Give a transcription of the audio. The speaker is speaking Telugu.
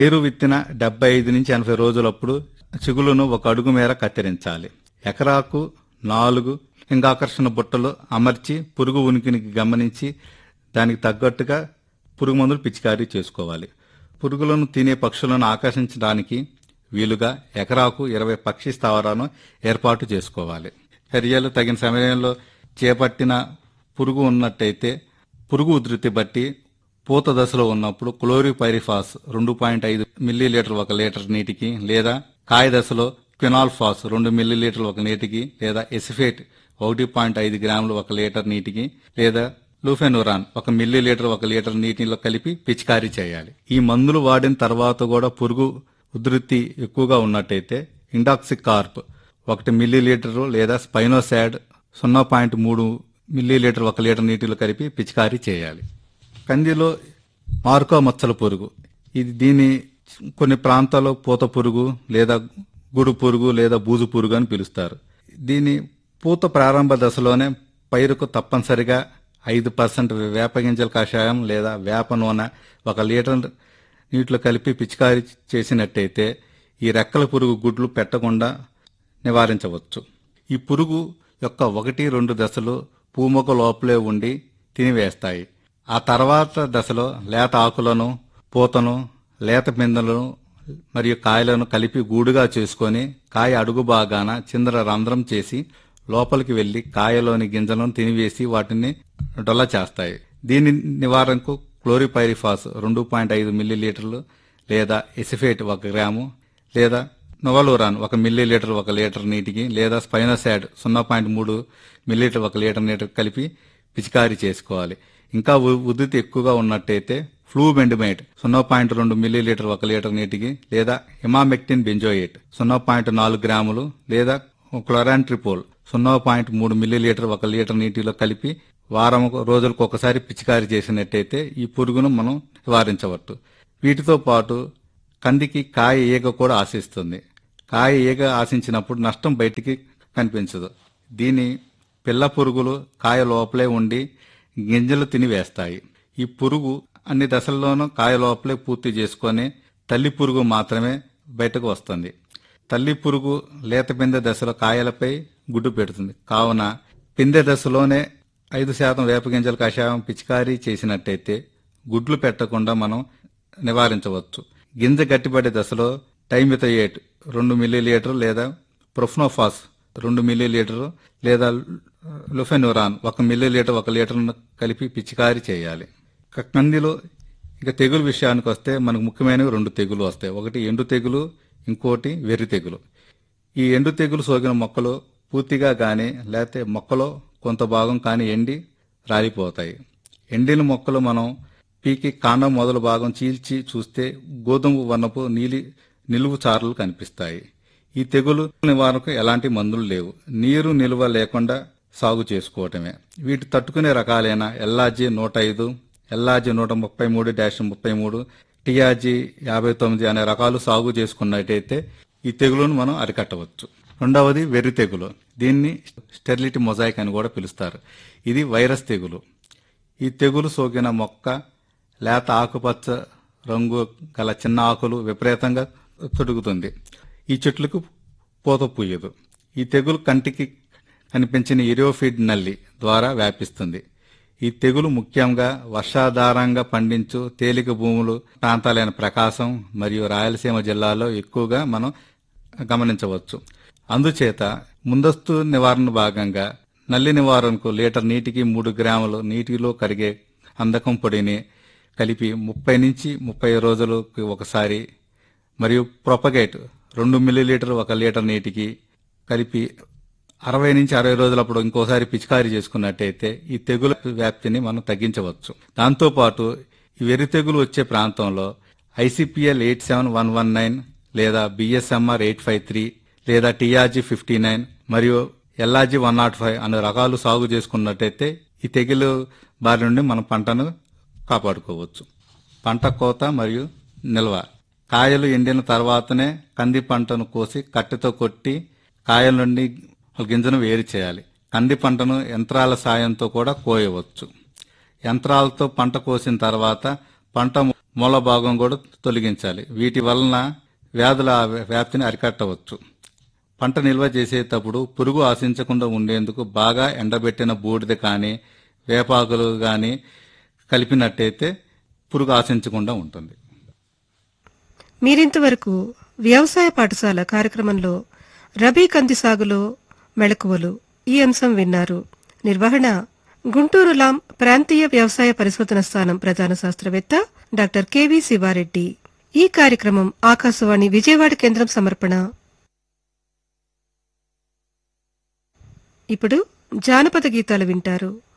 నీరు విత్తిన 75 నుంచి 80 రోజులప్పుడు చిగులును 1 అడుగు మేర కత్తిరించాలి. ఎకరాకు 4 లింగాకర్షణ బుట్టలు అమర్చి పురుగు ఉనికిని గమనించి దానికి తగ్గట్టుగా పురుగు మందులు పిచికారీ చేసుకోవాలి. పురుగులను తినే పక్షులను ఆకర్షించడానికి వీలుగా ఎకరాకు 20 పక్షి స్థావరాలను ఏర్పాటు చేసుకోవాలి. చర్యలు తగిన సమయంలో చేపట్టిన పురుగు ఉన్నట్టయితే పురుగు ఉధృతి బట్టి పూత దశలో ఉన్నప్పుడు క్లోరిపైరిఫాస్ 2.5 మిల్లీలీటర్ 1 లీటర్ నీటికి, లేదా కాయ దశలో క్వినాల్ఫాస్ 2 మిల్లీలీటర్లు 1 నీటికి, లేదా ఎసిఫేట్ 1.5 గ్రాములు 1 లీటర్ నీటికి, లేదా లూఫెనురాన్ 1 మిల్లీలీటర్ 1 లీటర్ నీటిలో కలిపి పిచికారీ చేయాలి. ఈ మందులు వాడిన తర్వాత కూడా పురుగు ఉధృతి ఎక్కువగా ఉన్నట్టయితే ఇండాక్సికార్ప్ 1 మిల్లీలీటరు లేదా స్పైనోసాడ్ 0.3 మిల్లీలీటర్ 1 లీటర్ నీటిలో కలిపి పిచికారీ చేయాలి. కందిలో మార్కో మచ్చల పురుగు, దీని కొన్ని ప్రాంతాల్లో పూత పురుగు లేదా గుడు పురుగు లేదా బూజు పురుగు అని పిలుస్తారు. దీని పూత ప్రారంభ దశలోనే పైరుకు తప్పనిసరిగా 5% వేపగింజల కషాయం లేదా వేప నూనె 1 లీటర్ నీటిలో కలిపి పిచికారీ చేసినట్టయితే ఈ రెక్కల పురుగు గుడ్లు పెట్టకుండా నివారించవచ్చు. ఈ పురుగు యొక్క 1-2 దశలు పూమొక లోపలే ఉండి తినివేస్తాయి. ఆ తర్వాత దశలో లేత ఆకులను, పూతను, లేత పిందెలను మరియు కాయలను కలిపి గూడుగా చేసుకొని కాయ అడుగు భాగాన చిందర రంధ్రం చేసి లోపలికి వెళ్లి కాయలోని గింజలను తినివేసి వాటిని డొల్ల చేస్తాయి. దీని నివారణకు క్లోరిపైరిఫాస్ 2.5 మిల్లీలీటర్లు లేదా ఎసిఫేట్ 1 గ్రాము, లేదా నొవలురాన్ 1 మిల్లీలీటర్ 1 లీటర్ నీటికి, లేదా స్పైనోసాడ్ 0.3 మిల్లీలీటర్ 1 లీటర్ నీటికి కలిపి పిచికారీ చేసుకోవాలి. ఇంకా ఉధృతి ఎక్కువగా ఉన్నట్టయితే ఫ్లూబెండమైట్ 0.2 మిల్లీలీటర్ 1 లీటర్ నీటికి, లేదా ఇమామెక్టిన్ బెంజోయేట్ 0.4 గ్రాములు, లేదా క్లోరాంట్రిపోల్ 0.3 మిల్లీలీటర్ 1 లీటర్ నీటిలో కలిపి వారం రోజులకు ఒకసారి పిచికారీ చేసినట్టయితే ఈ పురుగును మనం నివారించవచ్చు. వీటితో పాటు కందికి కాయ ఈగ కూడా ఆశిస్తుంది. కాయ ఈగ ఆశించినప్పుడు నష్టం బయటికి కనిపించదు. దీని పిల్ల పురుగులు కాయ లోపలే ఉండి గింజలు తినివేస్తాయి. ఈ పురుగు అన్ని దశల్లోనూ కాయ లోపలే పూర్తి చేసుకొని తల్లి పురుగు మాత్రమే బయటకు వస్తుంది. తల్లి పురుగు లేత పిందె దశలో కాయలపై గుడ్డు పెడుతుంది. కావున పిందె దశలోనే 5% వేపగింజల కషాయం పిచికారీ చేసినట్టయితే గుడ్లు పెట్టకుండా మనం నివారించవచ్చు. గింజ గట్టిపడే దశలో టైమిథయేట్ 2 మిల్లీలీటర్ లేదా ప్రొఫ్నోఫాస్ 2 మిల్లీలీటర్ లేదా లుఫెనురాన్ 1 మిల్లీలీటర్ 1 లీటర్ కలిపి పిచికారీ చేయాలి. కందిలో ఇక తెగులు విషయానికి వస్తే మనకు ముఖ్యమైనవి 2 తెగులు వస్తాయి. ఒకటి ఎండు తెగులు, ఇంకోటి వెర్రి తెగులు. ఈ ఎండు తెగులు సోకిన మొక్కలు పూర్తిగా గాని లేకపోతే మొక్కలో కొంత భాగం కానీ ఎండి రాలిపోతాయి. ఎండిన మొక్కలు మనం పీకి కాండం మొదలు భాగం చీల్చి చూస్తే గోధుమ వర్ణపు నిలువు చారలు కనిపిస్తాయి. ఈ తెగులు నివారణకు ఎలాంటి మందులు లేవు. నీరు నిల్వ లేకుండా సాగు చేసుకోవటమే. వీటి తట్టుకునే రకాలైన ఎల్ఆర్జీ 105, ఎల్ఆర్జీ 133-33, టీఆర్జీ 59 అనే రకాలు సాగు చేసుకున్నట్టయితే ఈ తెగులును మనం అరికట్టవచ్చు. రెండవది వెర్రి తెగులు. దీన్ని స్టెరిలిటీ మొజాయిక్ అని కూడా పిలుస్తారు. ఇది వైరస్ తెగులు. ఈ తెగులు సోకిన మొక్క లేత ఆకుపచ్చ రంగు గల చిన్న ఆకులు విపరీతంగా తొడుగుతుంది. ఈ చెట్లకు పూత పూయదు. ఈ తెగులు కంటికి కనిపించిన ఇరియోఫిడ్ నల్లి ద్వారా వ్యాపిస్తుంది. ఈ తెగులు ముఖ్యంగా వర్షాధారంగా పండించు తేలిక భూములు ప్రాంతాలైన ప్రకాశం మరియు రాయలసీమ జిల్లాలో ఎక్కువగా మనం గమనించవచ్చు. అందుచేత ముందస్తు నివారణ భాగంగా నల్లి నివారణకు లీటర్ నీటికి 3 గ్రాములు నీటిలో కరిగే అందకం పొడిని కలిపి 30 నుంచి 30 రోజులకు ఒకసారి, మరియు ప్రొపగేట్ 2 మిల్లీలీటర్ 1 లీటర్ నీటికి కలిపి 60 నుంచి 60 రోజులప్పుడు ఇంకోసారి పిచికారీ చేసుకున్నట్టయితే ఈ తెగుల వ్యాప్తిని మనం తగ్గించవచ్చు. దాంతోపాటు ఈ వెర్రి తెగులు వచ్చే ప్రాంతంలో ఐసిపిఎల్ 87119 లేదా బిఎస్ఎంఆర్ 853 లేదా టీఆర్జీ 59 మరియు ఎల్ఆర్జీ 105 అనే రకాలు సాగు చేసుకున్నట్టయితే ఈ తెగులు బారి నుండి మన పంటను కాపాడుకోవచ్చు. పంట కోత మరియు నిల్వ. కాయలు ఎండిన తర్వాతనే కంది పంటను కోసి కట్టెతో కొట్టి కాయల నుండి గింజను వేరు చేయాలి. కంది పంటను యంత్రాల సాయంతో కూడా కోయవచ్చు. యంత్రాలతో పంట కోసిన తర్వాత పంట మూల భాగం కూడా తొలగించాలి. వీటి వలన వ్యాధుల వ్యాప్తిని అరికట్టవచ్చు. పంట నిల్వ చేసేటప్పుడు పురుగు ఆశించకుండా ఉండేందుకు బాగా ఎండబెట్టిన బూడిద కానీ వేపాకులు కానీ కలిపినట్టయితే పురుగు ఆశించకుండా ఉంటుంది. మీరింతవరకు వ్యవసాయ పాఠశాల కార్యక్రమంలో రబీ కంది సాగులో మెళకువలు ఈ అంశం విన్నారు. నిర్వహణ గుంటూరు లాం ప్రాంతీయ వ్యవసాయ పరిశోధన స్థానం ప్రధాన శాస్త్రవేత్త డాక్టర్ కెవి శివారెడ్డి. ఈ కార్యక్రమం ఆకాశవాణి విజయవాడ కేంద్రం సమర్పణ. ఇప్పుడు జానపద గీతాలు వింటారు.